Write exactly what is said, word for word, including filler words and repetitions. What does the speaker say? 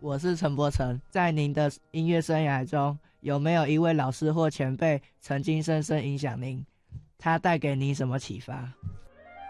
我是陈柏成。在您的音乐生涯中，有没有一位老师或前辈曾经深深影响您？他带给你什么启发？